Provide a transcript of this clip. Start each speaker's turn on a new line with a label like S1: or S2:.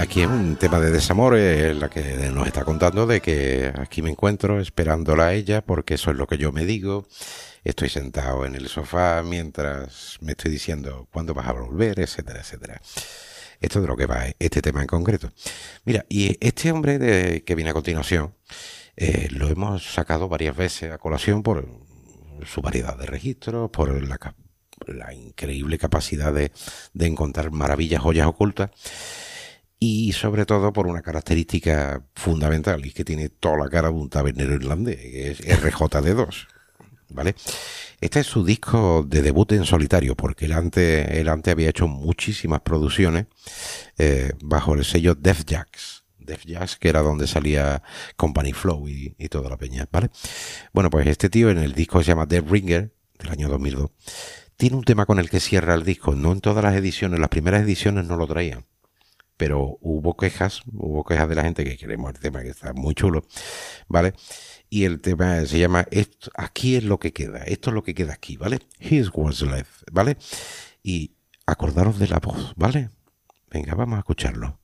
S1: aquí es un tema de desamor, en la que nos está contando de que aquí me encuentro esperándola a ella porque eso es lo que yo me digo. Estoy sentado en el sofá mientras me estoy diciendo cuándo vas a volver, etcétera, etcétera. Esto es de lo que va este tema en concreto. Mira, y este hombre que viene a continuación, lo hemos sacado varias veces a colación por su variedad de registros, por la increíble capacidad de encontrar maravillas, joyas ocultas, y sobre todo por una característica fundamental, y es que tiene toda la cara de un tabernero irlandés, que es RJD2, ¿vale? Este es su disco de debut en solitario, porque él antes había hecho muchísimas producciones bajo el sello Def Jux, que era donde salía Company Flow y toda la peña, ¿vale? Bueno, pues este tío en el disco que se llama Death Ringer, del año 2002, tiene un tema con el que cierra el disco. No en todas las ediciones, las primeras ediciones no lo traían, pero hubo quejas de la gente que queremos el tema, que está muy chulo, ¿vale? Y el tema se llama Aquí es lo que queda, esto es lo que queda aquí, ¿vale? Here's what's left, ¿vale? Y acordaros de la voz, ¿vale? Venga, vamos a escucharlo.